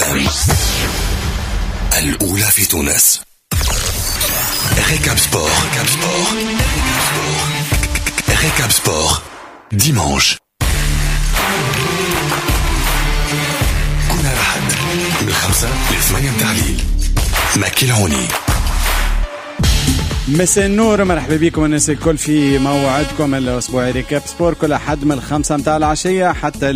FM الأولى في تونس. ريكاب سبور ريكاب سبور ديمانش. كنا راحت من 5 ل 8 متاع الليل. مكي العوني. مساء النور، مرحبا بكم الناس الكل في موعدكم الأسبوعي ريكاب سبور كل أحد من 5 متاع العشية حتى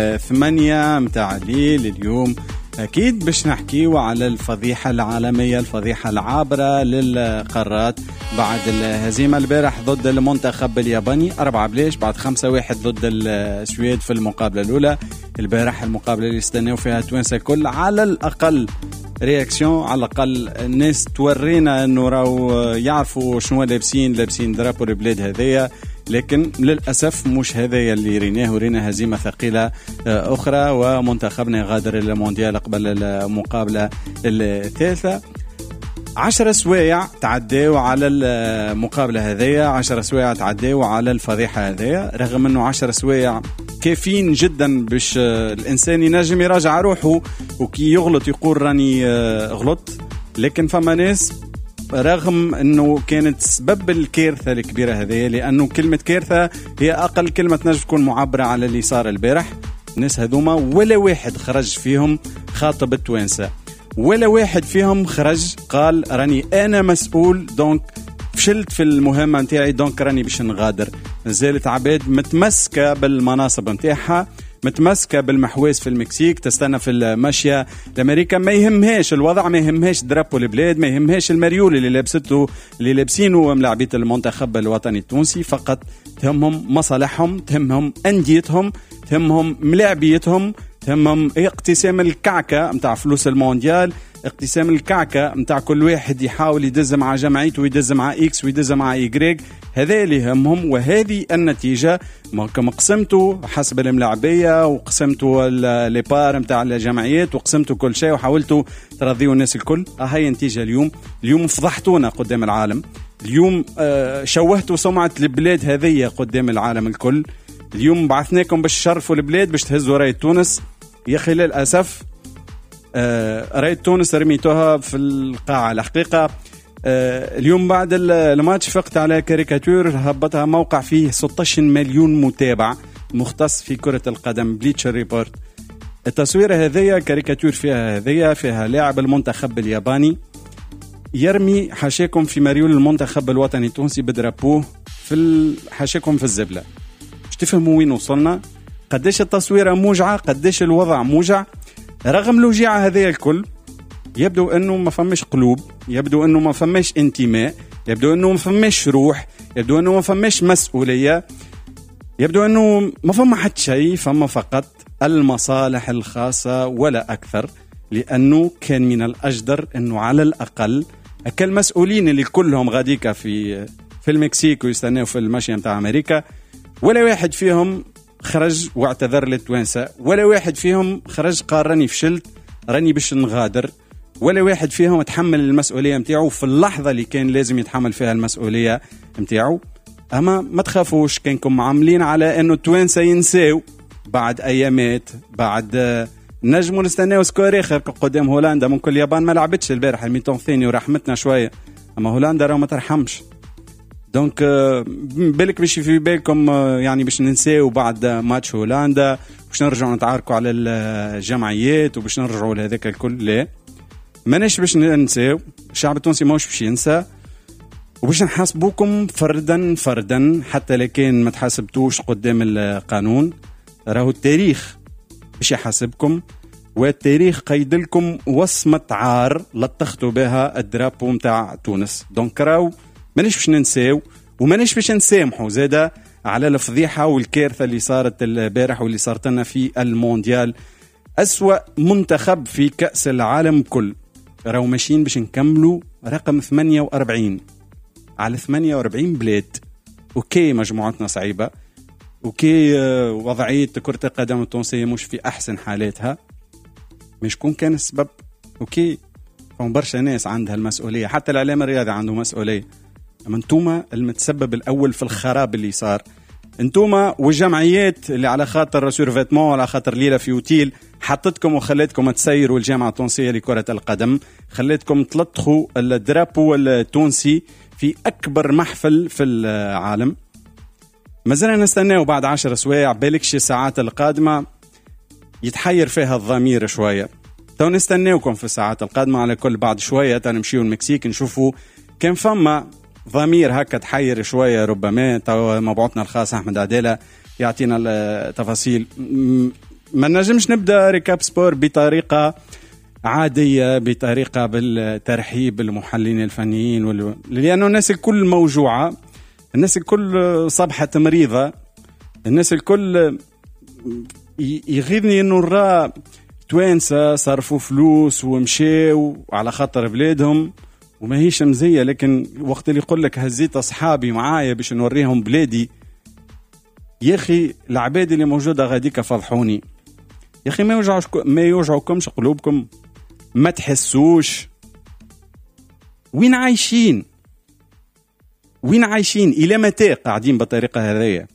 8 متاع الليل. اليوم أكيد باش نحكيو على الفضيحة العالمية، الفضيحة العابرة للقارات بعد الهزيمة البارح ضد المنتخب الياباني 4-0 بعد 5-1 ضد السويد في المقابلة الأولى. البارح المقابلة اللي استناو فيها توانسة كل على الأقل رياكسيون، على الأقل الناس تورينا أنه راو يعرفوا شنو لابسين درابو البلاد هذية، لكن للأسف مش هذا اللي ريناه. رينا هزيمة ثقيلة أخرى ومنتخبنا غادر المونديال قبل المقابلة الثالثة. 10 سوايع تعديوا على المقابلة هذية، 10 سوايع تعديوا على الفضيحة هذية، رغم أنه 10 سوايع كافيين جدا باش الإنسان ينجم يراجع روحه وكي يغلط يقول راني غلط. لكن فما ناس رغم أنه كانت سبب الكارثة الكبيرة هذه، لأنه كلمة كارثة هي أقل كلمة تنجم تكون معبرة على اللي صار البارح. الناس هذوما ولا واحد خرج فيهم خاطب التوانسة، ولا واحد فيهم خرج قال راني أنا مسؤول دونك فشلت في المهمة نتاعي دونك راني باش نغادر. نزالت عباد متمسكة بالمناصب نتاعها، متمسكة بالمحواس في المكسيك، تستنى في الماشية لأمريكا، ما يهمهاش الوضع، ما يهمهاش درابو البلاد، ما يهمهاش المريول اللي لابسته اللي لابسينه ملاعبية المنتخب الوطني التونسي. فقط تهمهم مصالحهم، تهمهم أنديتهم، تهمهم ملاعبيتهم، تهمهم اقتسام الكعكة متاع فلوس المونديال، اقتسام الكعكة متاع كل واحد يحاول يدز مع جمعيته ويدز مع إكس ويدز مع إيغريك. هذا اللي يهمهم، وهذه النتيجة. كما قسمتوا حسب الملاعبية وقسمتوا البار متاع الجمعيات وقسمتوا كل شيء وحاولتوا ترضيوا الناس الكل، هاي نتيجة اليوم فضحتونا قدام العالم. اليوم شوهتوا سمعة البلاد هذه قدام العالم الكل. اليوم بعثناكم باش تشرفوا البلاد، باش تهزوا راية تونس. يا أخي للأسف راية تونس رميتوها في القاعة. الحقيقة اليوم بعد الماتش فقت على كاريكاتور هبطها موقع فيه 16 مليون متابع مختص في كرة القدم، بليتشر ريبورت. التصوير هذه كاريكاتور فيها لاعب المنتخب الياباني يرمي حاشاكم في مريول المنتخب الوطني التونسي بدرابوه في حاشاكم في الزبلة. مش تفهموا وين وصلنا، قديش التصوير موجعة، قديش الوضع موجع. رغم الوجيعة هذه الكل يبدو أنه ما فمش قلوب، يبدو أنه ما فمش انتماء، يبدو أنه ما فمش روح، يبدو أنه ما فمش مسؤولية، يبدو أنه ما فما حد شيء، فما فقط المصالح الخاصة ولا أكثر. لأنه كان من الأجدر أنه على الأقل أكل مسؤولين اللي كلهم غاديكا في المكسيك ويستناوا في الماشية متاع أمريكا، ولا واحد فيهم خرج واعتذر للتوانسة، ولا واحد فيهم خرج قال راني فشلت راني باش نغادر، ولا واحد فيهم تحمل المسؤولية متاعه في اللحظة اللي كان لازم يتحمل فيها المسؤولية متاعه. أما ما تخافوش، كانكم عاملين على أنه التوانسة ينساو بعد أيامات، بعد نجموا نستناو سكور آخر قدام هولندا. ممكن اليابان ما لعبتش البارح الميتون الثاني ورحمتنا شوية، أما هولندا راه ما ترحمش. دونك بالك باش في بالكم يعني باش ننساو بعد ماتش هولندا باش نرجعوا نتعاركوا على الجمعيات وباش نرجعوا لهذاك الكل. لا، ماناش باش ننساو، الشعب التونسي ماهوش باش ينسى، وباش نحاسبوكم فردا حتى لكن ما تحاسبتوش قدام القانون. راهو التاريخ باش يحاسبكم، والتاريخ قيد لكم وصمة عار لطختوا بها الدرابو متاع تونس. دونك راهو ماناش باش ننساو وماناش باش نسامحوا زادا على الفضيحة والكارثة اللي صارت البارح واللي صارت لنا في المونديال. أسوأ منتخب في كأس العالم كل، راهو ماشيين باش نكملوا رقم 48 على 48 بلاد. اوكي مجموعتنا صعيبة، اوكي وضعية كرة القدم التونسية مش في أحسن حالاتها، مش كون كان السبب. اوكي فهم برشا ناس عندها المسؤولية، حتى الإعلام الرياضي عنده مسؤولية. أما انتوما المتسبب الأول في الخراب اللي صار، انتوما والجمعيات اللي على خاطر سورفيتمون على خاطر ليلة في اوتيل حطتكم وخليتكم تسيروا الجامعة التونسية لكرة القدم، خليتكم تلطخوا الدرابو التونسي في أكبر محفل في العالم. مازلنا نستناو بعد 10 سوايع، بالكش الساعات القادمة يتحير فيها الضمير شوية. تو نستناوكم في الساعات القادمة على كل بعد شوية تنمشيو المكسيك نشوفوا كان فما ضمير هكا تحير شوية. ربما تو مبعوثنا الخاص أحمد عدالة يعطينا التفاصيل. ما نجمش نبدأ ريكاب سبور بطريقة عادية، بطريقة بالترحيب بالمحللين الفنيين لأنه الناس الكل موجوعة، الناس الكل صبحة مريضة، الناس الكل يغيظني انه نرى توانسة صرفوا فلوس ومشيوا على خاطر بلادهم وما هيش مزية. لكن وقت اللي يقول لك هزيت أصحابي معايا باش نوريهم بلادي، يا أخي العباد اللي موجودة غاديك فضحوني يا أخي. ما يوجعكمش قلوبكم؟ ما تحسوش وين عايشين؟ وين عايشين؟ إلى متى قاعدين بالطريقة هذه؟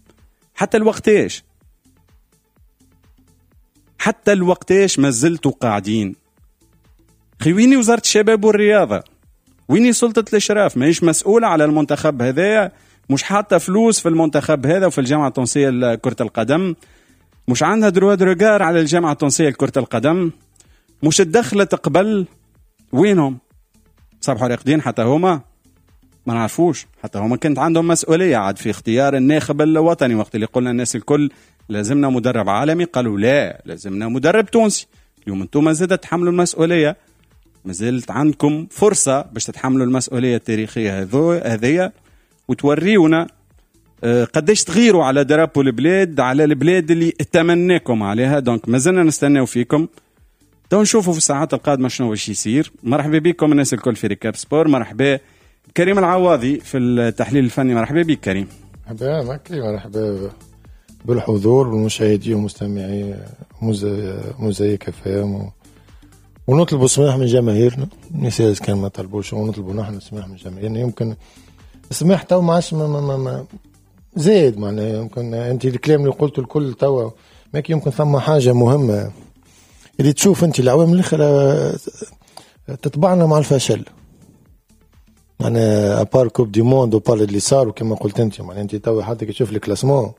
حتى الوقتاش ما زلتوا قاعدين؟ أخي ويني وزارة الشباب والرياضة؟ ويني سلطة الإشراف؟ ما هيش مسؤولة على المنتخب هذا؟ مش حاطة فلوس في المنتخب هذا وفي الجامعة التونسية لكرة القدم؟ مش عندها دروا رجار على الجامعة التونسية لكرة القدم؟ مش تدخلت قبل؟ وينهم؟ صبحوا راقدين حتى هما؟ ما نعرفوش حتى هما كانت عندهم مسؤولية عاد في اختيار الناخب الوطني. وقت اللي قلنا الناس الكل لازمنا مدرب عالمي، قالوا لا لازمنا مدرب تونسي. اليوم انتم ما زلت تحملوا المسؤولية، ما زلت عندكم فرصة باش تتحملوا المسؤولية التاريخية هذه وتوريونا قديش تغيروا على درابو البلاد، على البلاد اللي اتمناكم عليها. دونك ما زلنا نستناو فيكم. تو نشوفوا في الساعات القادمة شنو باش يصير. مرحبا بكم الناس الكل في ريكاب سبور. مرحبا كريم العواضي في التحليل الفني. مرحبا بك كريم. مرحبا مكي، مرحبا بالحضور والمشاهدين والمستمعين مزيك فهم. ونطلبوا سماح من جماهيرنا، الناس كان ما طلبوش ونطلبوا نحن سماح من جماهيرنا. يمكن سماح تو ما عادش زايد معناها. يمكن انت الكلام اللي قلته الكل توا ماكي، يمكن ثم حاجه مهمه اللي تشوف انت العوامل الاخرى تتبعنا مع الفشل. معناها ابار كوب دي موند وبار اللي صار وكما قلت انت، معناها انت توا حتى كي تشوف الكلاسمون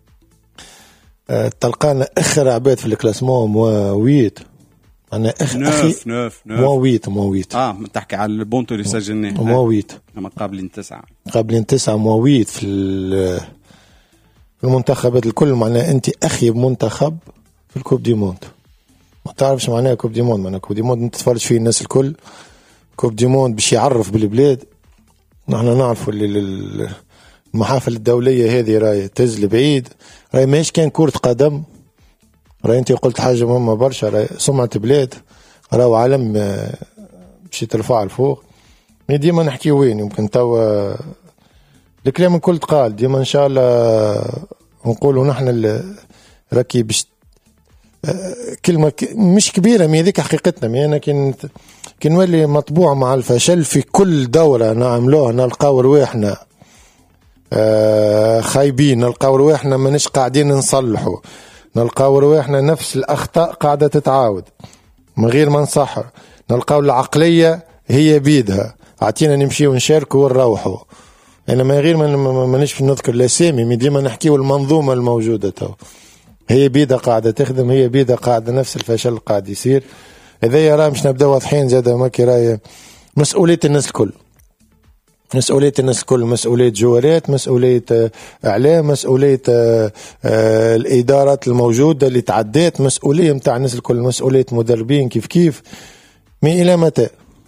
تلقانا اخر عباد في الكلاسمون مويت. انا اخي مويت تحكي على البونتو اللي سجلناه مويت لما قابلين 9 مويت في المنتخبات الكل. معناها انت اخي بمنتخب في الكوب دي موند. ما تعرفش معناها كوب دي موند. معناها كوب دي موند تتفرج فيه الناس الكل. كوب دي موند باش يعرف بالبلاد. نحن نعرفوا اللي المحافل الدولية هذه راهي تهز بعيد، راهي ماهيش كان كرة قدم، راهي انت قلت حاجة مهمة برشا، راهي سمعة بلاد، راهو عالم باش يترفع لفوق. ديما نحكي وين يمكن توا الكلام الكل تقال ديما ان شاء الله نقولوا نحن راكي باش كلمة مش كبيرة مي هذيك حقيقتنا. مي انا كي نولي مطبوع مع الفشل في كل دورة نعملوها نلقاو رواحنا خايبين، نلقاو رواحنا مانيش قاعدين نصلحوا، نلقاو رواحنا نفس الأخطاء قاعدة تتعاود من غير ما نصحر، نلقاو العقلية هي بيدها عطينا نمشي ونشاركوا ونروحوا. أنا من غير مانيش نذكر الأسامي مي ديما نحكيو المنظومة الموجودة تو هي بيدها قاعدة تخدم، هي بيدها قاعدة نفس الفشل قاعد يصير. إذا يرى مش نبدأ واضحين زادة ماكي راية مسؤولية الناس الكل، مسؤولية الناس الكل، مسؤولية جوارات، مسؤولية إعلام، مسؤولية الإدارات الموجودة اللي تعديت، مسؤولية متاع الناس الكل، مسؤولية مدربين كيف من إلى متى؟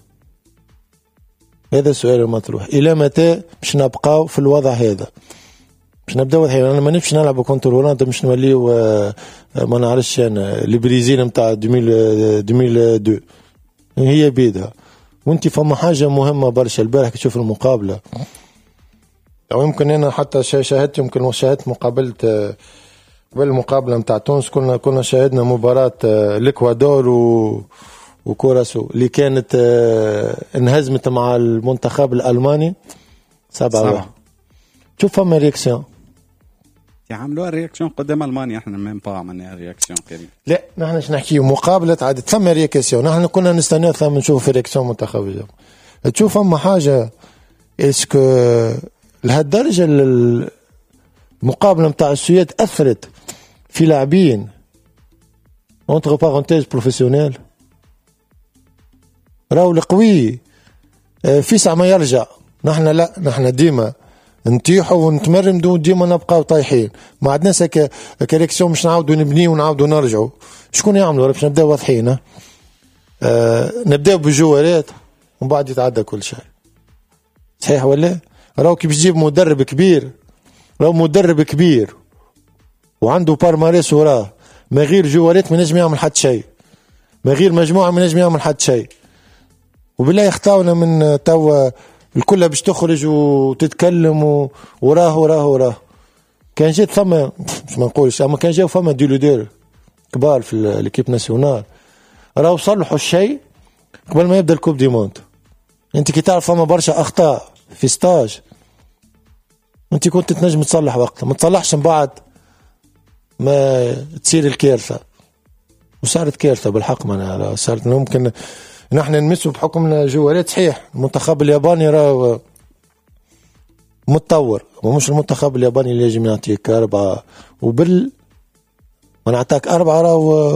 هذا السؤال المطروح. إلى متى مش نبقاو في الوضع هذا؟ مش نبدأ الحين أنا ما نفش نلعب كونتر هولندا مش نوليو ما نعرفش أنا البرازيل متاع 2002 هي بيدها. وانت فما حاجة مهمة برشا البارح تشوف المقابلة أو يمكن أنا حتى شاهدت يمكن شاهدت مقابلة بالمقابلة متاع تونس كنا شاهدنا مباراة الإكوادور وكوراسو اللي كانت انهزمت مع المنتخب الألماني 7-1. شوف فما رياكسيون يعملوا رياكشن قدام المانيا. احنا ميم با عملنا رياكشن قريب. لا نحن نحكي مقابله عاد ثم رياكسيون. نحن كنا نستنى ثم نشوف رياكسيون منتخب اليوم. تشوف اما حاجه اسكو لهالدرجه المقابله نتاع السويد اثرت في لاعبين اونتر بارونتيز بروفيسيونيل. راهو القوي في ساعه ما يرجع. نحن لا، نحن ديما نطيحوا ونتمرمدوا ديما نبقاو طايحين. ما عندناش كريكسيون مش نعاودوا نبنيو ونعاودوا نرجعوا. شكون يعملوا؟ باش نبداو واضحين. نبداو بالجوارات ومن بعد يتعدى كل شيء. صحيح ولا؟ راهو كي باش تجيب مدرب كبير، راهو مدرب كبير وعنده بارماريس وراه، ما غير جوارات ما نجم يعمل حد شيء، ما غير مجموعه ما نجم يعمل حد شيء. وبالله يخطاونا من توا الكل باش تخرج وتتكلم وراه كان جات ثم مش ما نقولش، اما كان جاو فما ديلودير كبار في الكيب ناسيونال راهو صلحوا الشيء قبل ما يبدا الكوب دي موند. انت كي تعرف فما برشا اخطاء في ستاج انت كنت تنجم تصلح وقتها، ما تصلحش من بعد ما تصير الكارثه. وصارت كارثه بالحق. ما صارت ممكن نحن نمسوا بحكم جوالات. صحيح المنتخب الياباني راه متطور، ومش المنتخب الياباني اللي يجب يعطيك 4 ما نعطاك 4 راهو